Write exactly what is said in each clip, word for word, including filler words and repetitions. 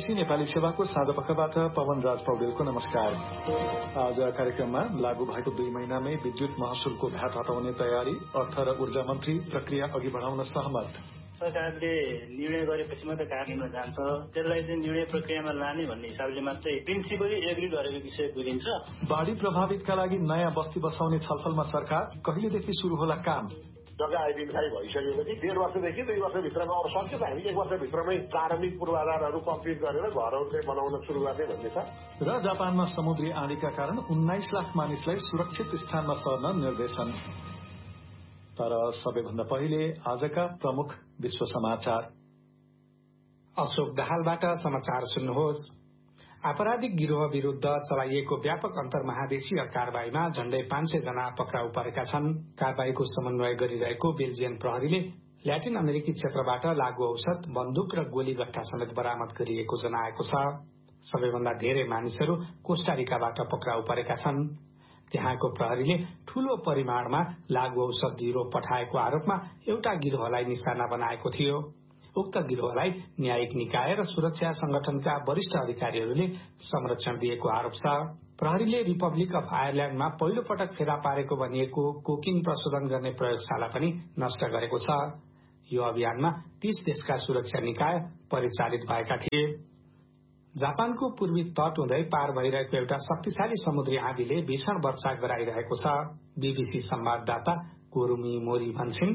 BBC Nepali सेवाको साँझपखबाट पवन राज पौडेलको नमस्कार। आज कार्यक्रममा लागू भएको दुई महिनामै विद्युत महसुलको भ्याट हटाउने तयारी, अर्थ र ऊर्जा मन्त्री प्रक्रिया अघि बढ़ाउन सहमत। सरकारले निर्णय गरेपछि मात्रै कार्यान्वयनमा जान्छ, त्यसलाई चाहिँ निर्णय प्रक्रियामा लाने भन्ने हिसाबले मात्रै प्रिन्सिपली एग्री गरेको विषय बुझिन्छ। बाढी प्रभावितका लागि नयाँ बस्ती बसाउने छलफलमा सरकार, कहिलेदेखि शुरू होला काम? जग्गा आइडेन्टिफाई भइसकेपछि डेढ वर्षदेखि दुई वर्षभित्रमा अब सक्यो त हामी एक वर्षभित्रमै प्रारम्भिक पूर्वाधारहरू कम्प्लिट गरेर घरहरू चाहिँ बनाउन सुरु गर्ने भन्ने छ। र जापानमा समुद्री आँधीका कारण उन्नाइस लाख मानिसलाई सुरक्षित स्थानमा सर्न निर्देशन। तर सबैभन्दा पहिले आजका प्रमुख विश्व समाचार। अशोक दाहालबाट समाचार सुन्नुहोस्। आपराधिक गिरोह विरूद्ध चलाइएको व्यापक अन्तर्महादेशीय कारबाहीमा झण्डै पाँच सय जना पक्राउ परेका छन्। कारबाहीको समन्वय गरिरहेको बेल्जियन प्रहरीले ल्याटिन अमेरिकी क्षेत्रबाट लागू औषध, बन्दुक र गोलीगट्टा समेत बरामद गरिएको जनाएको छ। सबैभन्दा धेरै मानिसहरू कोस्टारिकाबाट पक्राउ परेका छन्। त्यहाँको प्रहरीले ठूलो परिमाणमा लागू औषध गिरोह पठाएको आरोपमा एउटा गिरोहलाई निशाना बनाएको थियो। उक्त गिरोहलाई न्यायिक निकाय र सुरक्षा संगठनका वरिष्ठ अधिकारीहरूले संरक्षण दिएको आरोप छ। प्रहरीले रिपब्लिक अफ आयरल्याण्डमा पहिलो पटक फेला पारेको भनिएको कोकिन प्रशोधन गर्ने प्रयोगशाला पनि नष्ट गरेको छ। यो अभियानमा तीस देशका सुरक्षा निकाय परिचालित भएका थिए। जापानको पूर्वी तट हुँदै पार भइरहेको एउटा शक्तिशाली समुद्री आँधीले भीषण वर्षा गराइरहेको छ। बीबीसी संवाददाता कोरुमी मोरी भन्छन्,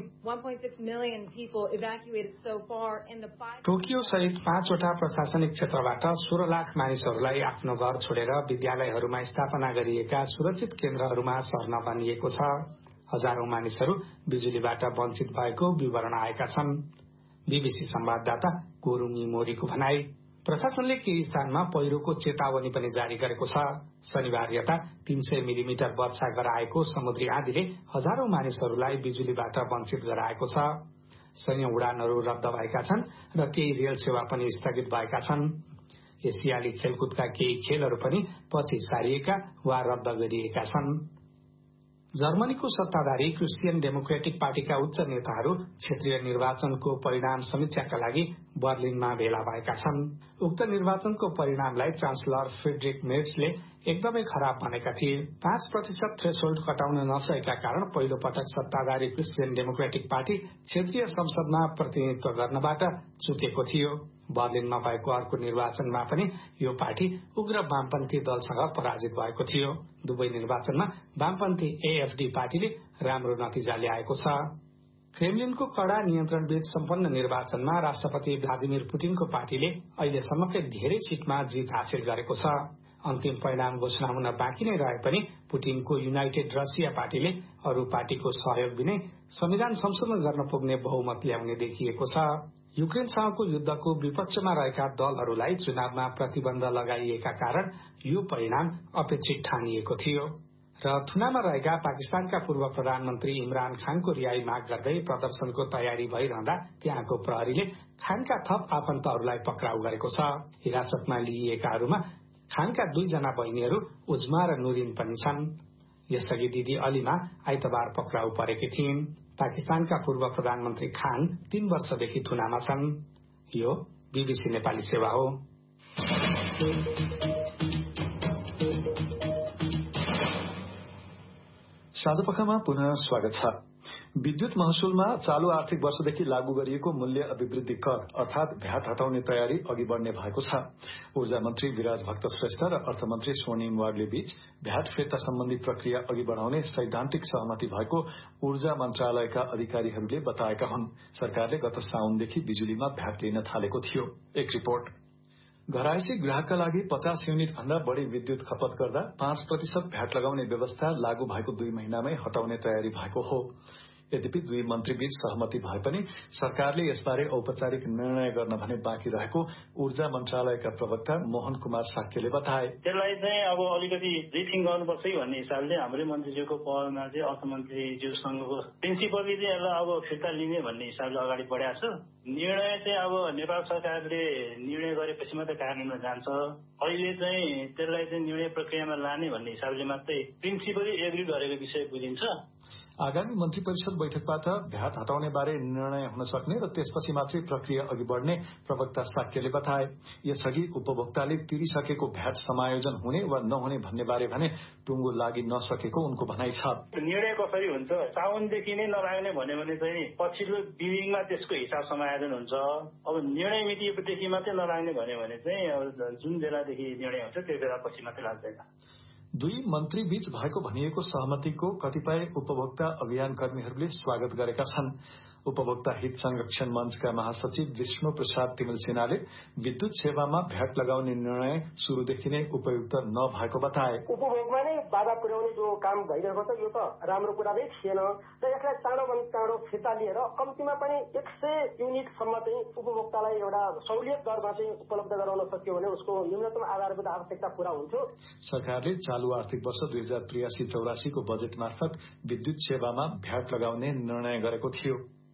टोकियो सहित पाँचवटा प्रशासनिक क्षेत्रबाट सोह्र लाख मानिसहरूलाई आफ्नो घर छोडेर विद्यालयहरूमा स्थापना गरिएका सुरक्षित केन्द्रहरूमा सर्न भनिएको छ। हजारौं मानिसहरू बिजुलीबाट वञ्चित भएको विवरण आएका छन्। बीबीसी संवाददाता कोरुमी मोरीको भनाई, प्रशासनले केही स्थानमा पहिरोको चेतावनी पनि जारी गरेको छ। शनिबार यता तीन सय मिलिमिटर वर्षा गराएको समुद्री आँधीले हजारौं मानिसहरूलाई बिजुलीबाट वञ्चित गराएको छ। सयौं उडानहरू रद्द भएका छन् र केही रेल सेवा पनि स्थगित भएका छन्। एसियाली खेलकुदका केही खेलहरू पनि पछि सारिएका वा रद्द गरिएका छन्। जर्मनीको सत्ताधारी क्रिस्चियन डेमोक्रेटिक पार्टीका उच्च नेताहरू क्षेत्रीय निर्वाचनको परिणाम समीक्षाका लागि बर्लिनमा भेला भएका छन्। उक्त निर्वाचनको परिणामलाई चान्सलर फ्रेडरिक मेर्सले एकदमै खराब भनेका थिए। पाँच प्रतिशत थ्रेसहोल्ड कटाउन नसकेका कारण पहिलो पटक सत्ताधारी क्रिस्चियन डेमोक्रेटिक पार्टी क्षेत्रीय संसदमा प्रतिनिधित्व गर्नबाट चुकेको थियो। बर्लिनमा भएको अर्को निर्वाचनमा पनि यो पार्टी उग्र वामपन्थी दलसँग पराजित भएको थियो। दुवै निर्वाचनमा वामपन्थी एएफडी पार्टीले राम्रो नतिजा ल्याएको छ। क्रेमलिनको कडा नियन्त्रणबीच सम्पन्न निर्वाचनमा राष्ट्रपति भ्लादिमिर पुटिनको पार्टीले अहिलेसम्मकै धेरै सीटमा जित हासिल गरेको छ। अन्तिम परिणाम घोषणा हुन बाँकी नै रहे पनि पुटिनको युनाइटेड रसिया पार्टीले अरू पार्टीको सहयोग बिनै संविधान संशोधन गर्न पुग्ने बहुमत ल्याउने देखिएको छ। युक्रेनसँगको युद्धको विपक्षमा रहेका दलहरूलाई चुनावमा प्रतिबन्ध लगाइएका कारण यो परिणाम अपेक्षित ठानिएको थियो। र थुनामा रहेका पाकिस्तानका पूर्व प्रधानमन्त्री इमरान खानको रिहाई माग गर्दै प्रदर्शनको तयारी भइरहँदा त्यहाँको प्रहरीले खानका थप आफन्तहरूलाई पक्राउ गरेको छ। हिरासतमा लिइएकाहरूमा खानका दुईजना बहिनीहरू उजमा र नुरिन पनि छन्। यसअघि दिदी अलिमा आइतबार पक्राउ परेकी थिइन्। पाकिस्तानका पूर्व प्रधानमन्त्री खान तीन वर्षदेखि थुनामा छन्। यो बीबीसी नेपाली सेवा हो। साँझपखमा पुनः स्वागत छ। विद्युत महसुलमा चालू आर्थिक वर्षदेखि लागू गरिएको मूल्य अभिवृद्धि कर अर्थात भ्याट हटाउने तयारी अघि बढ़ने भएको छ। ऊर्जा मन्त्री विराज भक्त श्रेष्ठ र अर्थमन्त्री स्वर्णिम वाग्ले बीच भ्याट फिर्ता सम्बन्धी प्रक्रिया अघि बढ़ाउने सैद्धान्तिक सहमति भएको ऊर्जा मन्त्रालयका अधिकारीहरूले बताएका हुन्। सरकारले गत साउनदेखि बिजुलीमा भ्याट लिन थालेको थियो। एक रिपोर्ट। घरायसी ग्राहकका लागि पचास युनिट भन्दा बढ़ी विद्युत खपत गर्दा पाँच प्रतिशत भ्याट लगाउने व्यवस्था लागू भएको दुई महिनामै हटाउने तयारी भएको हो। यद्यपि दुई मन्त्रीबीच सहमति भए पनि सरकारले यसबारे औपचारिक निर्णय गर्न भने बाँकी रहेको ऊर्जा मन्त्रालयका प्रवक्ता मोहन कुमार साक्यले बताए। त्यसलाई चाहिँ अब अलिकति रिथिङ गर्नुपर्छ भन्ने हिसाबले हाम्रै मन्त्रीज्यूको पहलमा चाहिँ अर्थमन्त्रीज्यूसँगको प्रिन्सिपली चाहिँ यसलाई अब फिर्ता लिने भन्ने हिसाबले अगाडि बढाएको छ। निर्णय चाहिँ अब नेपाल सरकारले निर्णय गरेपछि मात्रै कार्यान्वयनमा जान्छ। अहिले चाहिँ त्यसलाई चाहिँ निर्णय प्रक्रियामा लाने भन्ने हिसाबले मात्रै प्रिन्सिपली एग्री गरेको विषय बुझिन्छ। आगामी मन्त्री परिषद बैठकबाट भ्याट हटाउने बारे निर्णय हुन सक्ने र त्यसपछि मात्रै प्रक्रिया अघि बढ्ने प्रवक्ता साक्यले बताए। यसअघि उपभोक्ताले तिरिसकेको भ्याट समायोजन हुने वा नहुने भन्ने बारे भने टुङ्गो लागि नसकेको उनको भनाइ छ। निर्णय कसरी हुन्छ, साउनदेखि नै नलाग्ने भन्यो भने चाहिँ पछिल्लो बिलिङमा त्यसको हिसाब समायोजन हुन्छ। अब निर्णय मितिदेखि मात्रै नलाग्ने भन्यो भने चाहिँ अब जुन बेलादेखि निर्णय हुन्छ त्यो बेला पछि मात्रै लाग्दैन। दुई मन्त्री बीच भएको भनिएको सहमतिको कतिपय उपभोक्ता अभियान कर्मीहरूले स्वागत गरेका छन्। उपभोक्ता हित संरक्षण मञ्चका महासचिव विष्णु प्रसाद तिमिल सिन्हाले विद्युत सेवामा भ्याट लगाउने निर्णय शुरूदेखि नै उपयुक्त नभएको बताए। उपभोगमा नै बाधा पुर्याउने जो काम भइरहेको छ यो त राम्रो कुरा नै थिएन र यसलाई चाँडोभन्दा चाँडो फिर्ता लिएर कम्तीमा पनि एक सय युनिटसम्म चाहिँ उपभोक्तालाई एउटा सहुलियत दरमा चाहिँ उपलब्ध गराउन सक्यो भने उसको न्यूनतम आधारभूत आवश्यकता पूरा हुन्थ्यो। सरकारले चालू आर्थिक वर्ष दुई हजार त्रियासी चौरासीको बजेट मार्फत विद्युत सेवामा भ्याट लगाउने निर्णय गरेको थियो।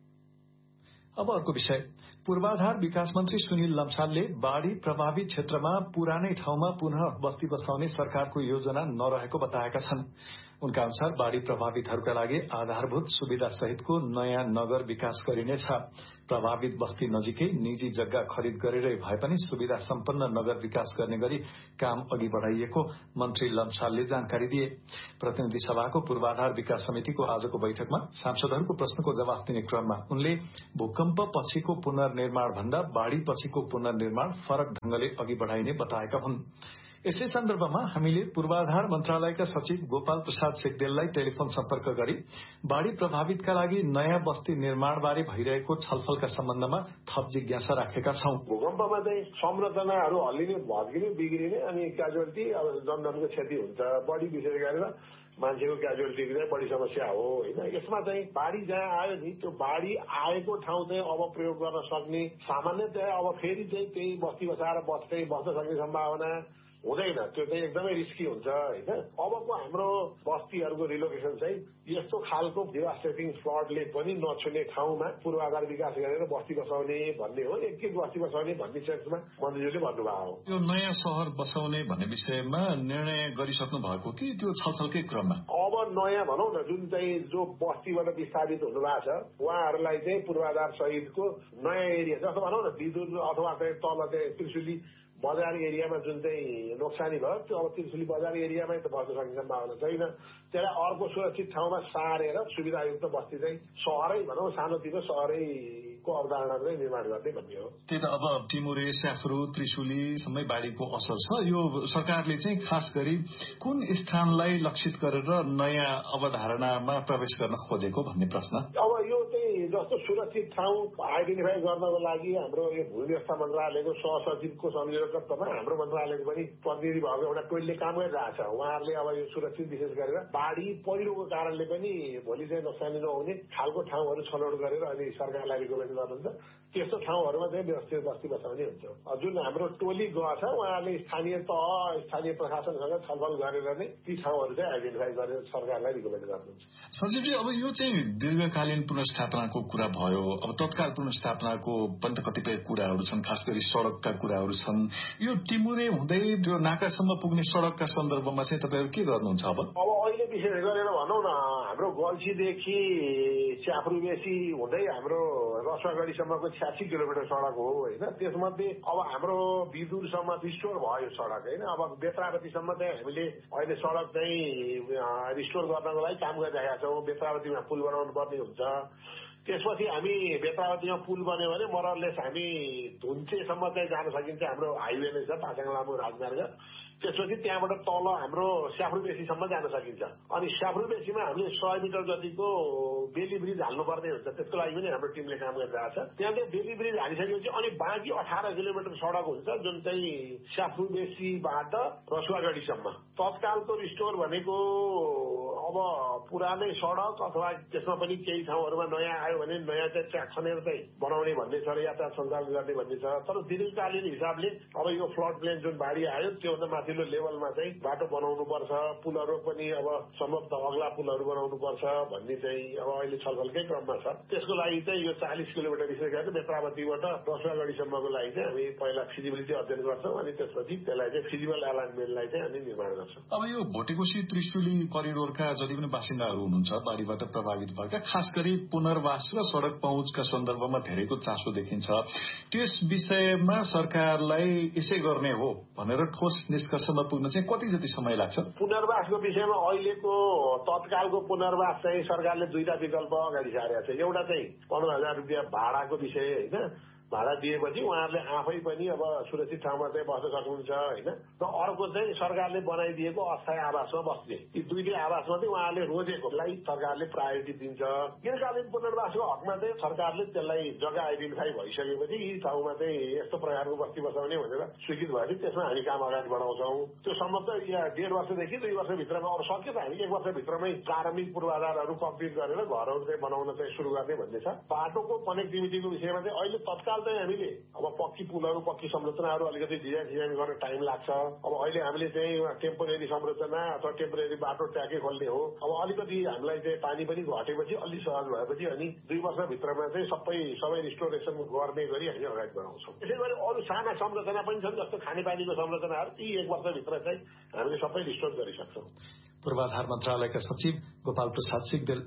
अब अर्को विषय, पूर्वाधार विकास मन्त्री सुनिल लम्सालले बाढ़ी प्रभावित क्षेत्रमा पुरानै ठाउँमा पुनः बस्ती बसाउने सरकारको योजना नरहेको बताएका छन्। उनका अनुसार बाढ़ी प्रभावितहरूका लागि आधारभूत सुविधा सहितको नयाँ नगर विकास गरिनेछ। प्रभावित बस्ती नजिकै निजी जग्गा खरिद गरेरै भए पनि सुविधा सम्पन्न नगर विकास गर्ने गरी काम अघि बढ़ाइएको मन्त्री लम्सालले जानकारी दिए। प्रतिनिधि सभाको पूर्वाधार विकास समितिको आजको बैठकमा सांसदहरूको प्रश्नको जवाफ दिने क्रममा उनले भूकम्प पछिको पुनर्निर्माण भन्दा बाढ़ी पछिको पुनर्निर्माण फरक ढंगले अघि बढ़ाइने बताएका हुन्। यसै सन्दर्भमा हामीले पूर्वाधार मन्त्रालयका सचिव गोपाल प्रसाद सेकदेललाई टेलिफोन सम्पर्क गरी बाढ़ी प्रभावितका लागि नयाँ बस्ती निर्माणबारे भइरहेको छलफलका सम्बन्धमा थप जिज्ञासा राखेका छौं। भूकम्पमा चाहिँ संरचनाहरू हल्लिने, भत्किने, बिग्रिने अनि क्याजुअलिटी अब जनधनको क्षति हुन्छ। बढी विशेष गरेर मान्छेको क्याजुअलिटी चाहिँ बढी समस्या हो होइन। यसमा चाहिँ बाढ़ी जहाँ आयो नि त्यो बाढ़ी आएको ठाउँ चाहिँ अब प्रयोग गर्न सक्ने सामान्यतया अब फेरि चाहिँ त्यही बस्ती बसाएर बस्दै बस्न सक्ने सम्भावना हुँदैन। त्यो चाहिँ एकदमै रिस्की हुन्छ होइन। अबको हाम्रो बस्तीहरूको रिलोकेसन चाहिँ यस्तो खालको डिभास्टेटिङ फ्लडले पनि नछुने ठाउँमा पूर्वाधार विकास गरेर बस्ती बसाउने भन्ने हो। एक एक बस्ती बसाउने भन्ने सेन्समा मन्त्रीज्यूले भन्नुभएको हो। यो नयाँ शहर बसाउने भन्ने विषयमा निर्णय गरिसक्नु भएको कि त्यो छलफलकै क्रममा? अब नयाँ भनौँ न जुन चाहिँ जो बस्तीबाट विस्थापित हुनु भएको छ उहाँहरूलाई चाहिँ पूर्वाधार सहितको नयाँ एरिया जस्तो भनौँ न विद्युत अथवा चाहिँ तल चाहिँ त्रिशुली बजार एरियामा जुन चाहिँ नोक्सानी भयो त्यो अब त्रिशुली बजार एरियामै त बस्न सक्ने सम्भावना छैन। त्यसलाई अर्को सुरक्षित ठाउँमा सारेर सुविधायुक्त बस्ती चाहिँ सहरै भनौँ सानोतिनो सहरैको अवधारणा चाहिँ निर्माण गर्ने भन्ने हो। त्यही त अब टिमुरे, स्याफ्रो, त्रिशुलीसम्मै बाढ़ीको असर छ। यो सरकारले चाहिँ खास गरी कुन स्थानलाई लक्षित गरेर नयाँ अवधारणामा प्रवेश गर्न खोजेको भन्ने प्रश्न। अब यो चाहिँ जस्तो सुरक्षित ठाउँ आइडेन्टिफाई गर्नको लागि हाम्रो यो भूमि व्यवस्था मन्त्रालयको सहसचिवको संयोजकत्वमा हाम्रो मन्त्रालयको पनि प्रतिनिधि भएको एउटा टोलीले काम गरिरहेछ। उहाँहरूले अब यो सुरक्षित विशेष गरेर बाढ़ी पहिरोको कारणले पनि भोलि चाहिँ नोक्सानी नहुने खालको ठाउँहरू छनौट गरेर अनि सरकारलाई रिकमेन्ड गर्नुहुन्छ। त्यस्तो ठाउँहरूमा चाहिँ व्यवस्थित बस्ती बसाउने हुन्छ। जुन हाम्रो टोली गएको छ उहाँहरूले स्थानीय तह स्थानीय प्रशासनसँग छलफल गरेर नै ती ठाउँहरू चाहिँ आइडेन्टिफाई गरेर सरकारलाई रिकमेन्ड गर्नुहुन्छ। सचिवजी, अब यो चाहिँ दीर्घकालीन पुनर्स्थापनाको कुरा भयो। अब तत्काल पुनर्स्थापनाको पनि त कतिपय कुराहरू छन्, खास गरी सड़कका कुराहरू छन्। यो टिमुरे हुँदै त्यो नाकासम्म पुग्ने सड़कका सन्दर्भमा चाहिँ तपाईँहरू के गर्नुहुन्छ अब? अब अहिले विशेष गरेर भनौँ न हाम्रो गल्छीदेखि स्याफ्रुबेसी हुँदै हाम्रो रसुवागढीसम्मको छ्यासी किलोमिटर सड़क हो होइन। त्यसमध्ये अब हाम्रो बिदुरसम्म रिस्टोर भयो सड़क होइन। अब बेत्रावतीसम्म चाहिँ हामीले अहिले सड़क चाहिँ रिस्टोर गर्नको लागि काम गरिरहेका छौँ। बेत्रावतीमा पुल बनाउनु पर्ने हुन्छ। त्यसपछि हामी बेत्रावतीमा पुल बन्यो भने मरलेस हामी धुन्चेसम्म चाहिँ जान सकिन्छ। हाम्रो हाइवे नै छ पासाङ लामो राजमार्ग। त्यसपछि त्यहाँबाट तल हाम्रो स्याफ्रुबेसीसम्म जान सकिन्छ। अनि स्याफ्रुबेसीमा हामीले सय मिटर जतिको बेली ब्रिज हाल्नुपर्ने हुन्छ। त्यसको लागि पनि हाम्रो टिमले काम गरिरहेको छ। त्यहाँ चाहिँ बेली ब्रिज हालिसकेपछि अनि बाँकी अठार किलोमिटर सड़क हुन्छ जुन चाहिँ स्याफ्रुबेसीबाट रसुवागढीसम्म। तत्कालको रिस्टोर भनेको अब पुरानै सड़क अथवा त्यसमा पनि केही ठाउँहरूमा नयाँ आयो भने नयाँ चाहिँ ट्र्याक खनेर चाहिँ बनाउने भन्ने छ र यातायात सञ्चालन गर्ने भन्ने छ। तर दीर्घकालीन हिसाबले अब यो फ्लड प्लेन जुन बाढी आयो त्योभन्दा माथिल्लो लेभलमा चाहिँ बाटो बनाउनु पर्छ, पुलहरू पनि अब सम्भवतः अग्ला पुलहरू बनाउनु पर्छ भन्ने चाहिँ अब अहिले छलफलकै क्रममा छ। त्यसको लागि चाहिँ यो चालिस किलोमिटर विशेष गरेर नेत्रावतीबाट रसुवागढीसम्मको लागि चाहिँ हामी पहिला फिजिबिलिटी अध्ययन गर्छौँ अनि त्यसपछि त्यसलाई चाहिँ फिजिबल एलाइनमेन्टलाई चाहिँ हामी निर्माण गर्छौँ। अब यो भोटेकोशी त्रिशुली करिडोरका जति पनि बासिन्दाहरू हुनुहुन्छ बाढीबाट प्रभावित भएका, खास गरी पुनर्वास र सड़क पहुँचका सन्दर्भमा धेरैको चासो देखिन्छ। त्यस विषयमा सरकारलाई यसै गर्ने हो भनेर ठोस निष्कर्षमा पुग्न चाहिँ कति जति समय लाग्छ? पुनर्वासको विषयमा अहिलेको तत्कालको पुनर्वास चाहिँ सरकारले दुईटा विकल्प अगाडि सारेको छ। एउटा चाहिँ पन्ध्र हजार रुपियाँ भाडाको विषय होइन, भाडा दिएपछि उहाँहरूले आफै पनि अब सुरक्षित ठाउँमा चाहिँ बस्न सक्नुहुन्छ होइन। र अर्को चाहिँ सरकारले बनाइदिएको अस्थायी आवासमा बस्ने। यी दुईटै आवासमा चाहिँ उहाँहरूले रोजेकोलाई सरकारले प्रायोरिटी दिन्छ। दीर्घकालीन पुनर्वासको हकमा चाहिँ सरकारले त्यसलाई जग्गा आइडेन्टिफाई भइसकेपछि यी ठाउँमा चाहिँ यस्तो प्रकारको बस्ती बसाउने भनेर स्वीकृत भएपछि त्यसमा हामी काम अगाडि बढाउँछौँ। त्यो सम्भवतः यहाँ डेढ वर्षदेखि दुई वर्षभित्रमा अब सक्यो त हामी एक वर्षभित्रमै प्रारम्भिक पूर्वाधारहरू कम्प्लिट गरेर घरहरू चाहिँ बनाउन चाहिँ सुरु गर्ने भन्ने छ। बाटोको कनेक्टिभिटीको विषयमा चाहिँ अहिले तत्काल चाहिँ हामीले अब पक्की पुलहरू पक्की संरचनाहरू अलिकति डिजाइन डिजाइन गर्न टाइम लाग्छ। अब अहिले हामीले चाहिँ टेम्पोरेरी संरचना अथवा टेम्पोरेरी बाटो ट्याकै खोल्ने हो। अब अलिकति हामीलाई चाहिँ पानी पनि घटेपछि अलि सहज भएपछि अनि दुई वर्षभित्रमा चाहिँ सबै सबै रिस्टोरेसन गर्ने गरी हामी अगाडि बढाउँछौँ। त्यसै गरी अरू साना संरचना पनि छन् जस्तो खानेपानीको संरचनाहरू ती एक वर्षभित्र चाहिँ हामीले सबै रिस्टोर गरिसक्छौँ। पूर्वाधार मन्त्रालयका सचिव गोपाल प्रसाद सिग्देल।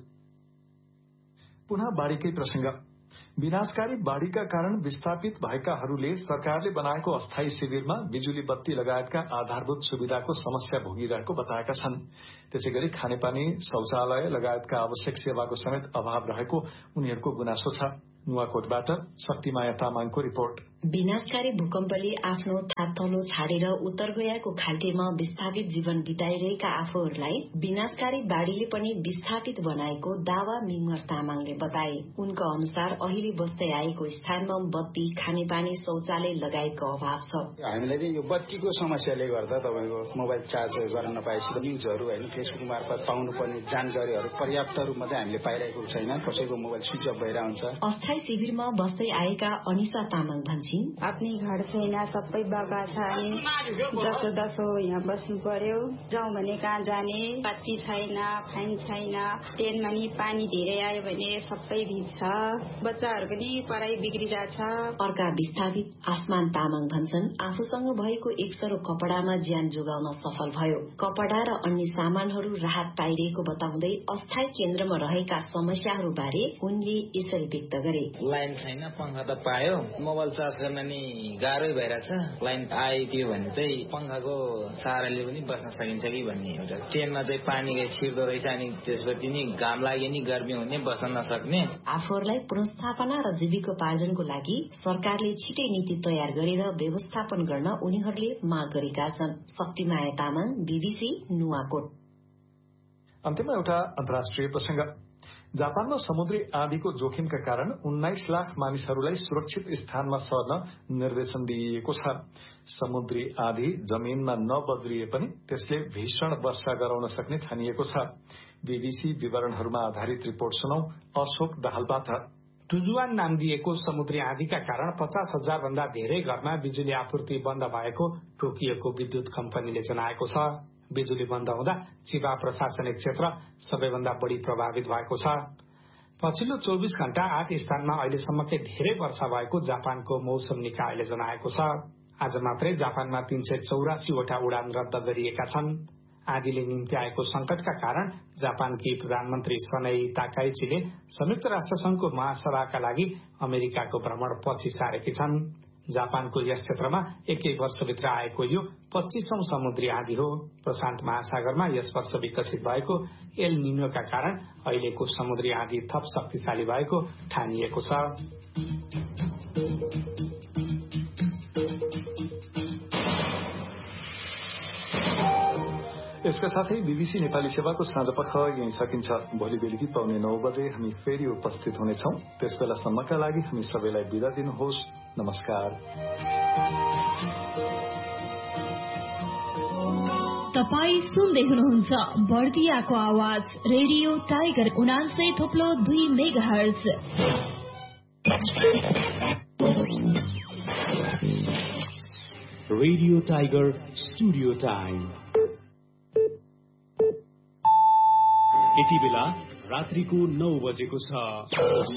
पुनः बाढीकै प्रसंग। विनाशकारी बाढ़ीका कारण विस्थापित भएकाहरूले सरकारले बनाएको अस्थायी शिविरमा बिजुली बत्ती लगायतका आधारभूत सुविधाको समस्या भोगिरहेको बताएका छन्। त्यसैगरी खानेपानी, शौचालय लगायतका आवश्यक सेवाको समेत अभाव रहेको उनीहरूको गुनासो छ। नुवाकोटबाट शक्तिमाया तामाङको रिपोर्ट। विनाशकारी भूकम्पले आफ्नो थातलो छाडेर उत्तर गयाको खाल्टेमा विस्थापित जीवन बिताइरहेका आफूहरूलाई विनाशकारी बाढ़ीले पनि विस्थापित बनाएको दावा मिङ्गर तामाङले बताए। उनका अनुसार अहिले बस्दै आएको स्थानमा बत्ती, खानेपानी, शौचालय लगायतको अभाव छ। हामीलाई चाहिँ यो बत्तीको समस्याले गर्दा तपाईको मोबाइल चार्ज गर्न नपाएपछि न्युजहरू होइन फेसबुक मार्फत पाउनुपर्ने जानकारीहरू पर्याप्त रूपमा चाहिँ हामीले पाइरहेको छैन। कसैको मोबाइल स्विच अफ भएर हुन्छ। अस्थायी शिविरमा बस्दै आएका अनिसा तामाङ भन्छन्, आफ्नै घर छैन, सबै बगा छ अनि जसो दसो यहाँ बस्नु पर्यो। जाउँ भने कहाँ जाने, बत्ती छैन, फ्यान छैन, ट्रेनमा नि पानी धेरै आयो भने सबै भिज्छ, बच्चाहरू पनि पढाइ बिग्रिरहेछ। अर्का विस्थापित आसमान तामाङ भन्छन्, आफूसँग भएको एक सरो कपडामा ज्यान जोगाउन सफल भयो। कपडा र अन्य सामानहरू राहत पाइरहेको बताउँदै अस्थायी केन्द्रमा रहेका समस्याहरू बारे उनले यसरी व्यक्त गरे। लाइन छैन, पंखा त पायो, मोबाइल चार्ज गर्न नि गाह्रै भइरहेछ। लाइन आइदियो भने चाहिँ पंखाको सहाराले पनि बस्न सकिन्छ कि भन्ने एउटा। ट्रेनमा चाहिँ पानी छिर्दो रहेछ अनि त्यसपछि नि घाम लाग्यो नि गर्मी हुने, बस्न नसक्ने। आफूहरूलाई पुनर्स्थापना र जीविकोपार्जनको लागि सरकारले छिटै नीति तयार गरेर व्यवस्थापन गर्न उनीहरूले माग गरेका छन्। शक्तिमाया तामाङ, बीबीसी, नुवाकोट। अन्त्यमा एउटा अन्तर्राष्ट्रिय प्रसंग। जापानमा समुद्री आँधीको जोखिमका कारण उन्नाइस लाख मानिसहरूलाई सुरक्षित स्थानमा सर्न निर्देशन दिइएको छ। समुद्री आँधी जमीनमा नबद्रिए पनि त्यसले भीषण वर्षा गराउन सक्ने ठानिएको छ। बीबीसी विवरणहरूमा आधारित रिपोर्ट सुनौ अशोक दाहालबाट। टुजुआन नाम दिएको समुद्री आँधीका कारण पचास हजार भन्दा धेरै घरमा बिजुली आपूर्ति बन्द भएको टोकियोको विद्युत कम्पनीले जनाएको छ। बिजुली बन्द हुँदा चिबा प्रशासनिक क्षेत्र सबैभन्दा बढ़ी प्रभावित भएको छ। पछिल्लो चौबिस घण्टा आठ स्थानमा अहिलेसम्मकै धेरै वर्षा भएको जापानको मौसम निकायले जनाएको छ। आज मात्रै जापानमा तीन सय चौरासीवटा उडान रद्द गरिएका छन्। आँधीले निम्ति आएको संकटका कारण जापानकी प्रधानमन्त्री सनै ताकाइचीले संयुक्त राष्ट्र संघको महासभाका लागि अमेरिकाको भ्रमण पछि सारेकी छन्। जापानको यस क्षेत्रमा एकै वर्षभित्र आएको यो पच्चीसौं समुद्री आँधी हो। प्रशान्त महासागरमा यस वर्ष विकसित भएको एल निनोका कारण अहिलेको समुद्री आँधी थप शक्तिशाली भएको ठानिएको छ। यसका साथै बीबीसी नेपाली सेवाको साँझपख यही सकिन्छ। भोलि बेलुकी पाउने नौ बजे हामी फेरि उपस्थित हुनेछौं। त्यसबेलासम्मका लागि हामी सबैलाई बिदा दिनुहोस्। नमस्कार। तपाई सुन्दै हुनुहुन्छ बर्दियाको आवाज रेडियो टाइगर उनान्सय थोप्लो दुई mega hertz. Radio tiger studio time यति बेला रात्रिको नौ बजेको छ।